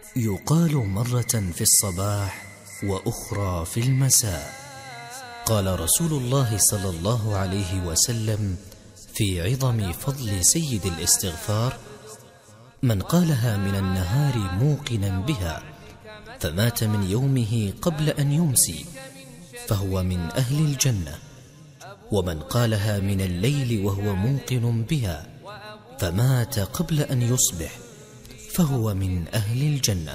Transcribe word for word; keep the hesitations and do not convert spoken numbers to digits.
يقال مرة في الصباح وأخرى في المساء. قال رسول الله صلى الله عليه وسلم في عظم فضل سيد الاستغفار: من قالها من النهار موقنا بها فمات من يومه قبل أن يمسي فهو من أهل الجنة، ومن قالها من الليل وهو موقن بها فمات قبل أن يصبح فهو من أهل الجنة.